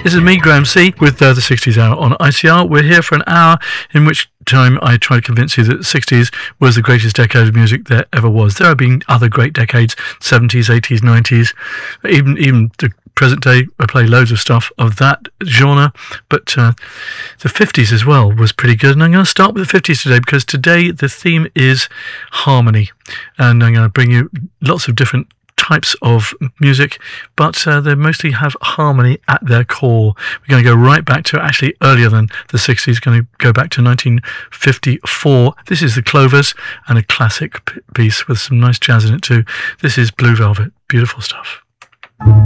This is me, Graham C, with the 60s Hour on ICR. We're here for an hour in which time I try to convince you that the 60s was the greatest decade of music there ever was. There have been other great decades, 70s, 80s, 90s, even the present day. I play loads of stuff of that genre, but the 50s as well was pretty good. And I'm going to start with the 50s today because today the theme is harmony, and I'm going to bring you lots of different types of music, but they mostly have harmony at their core. We're going to go right back to actually earlier than the 60s, going to go back to 1954. This is the Clovers and a classic piece with some nice jazz in it too. This is Blue Velvet. Beautiful stuff.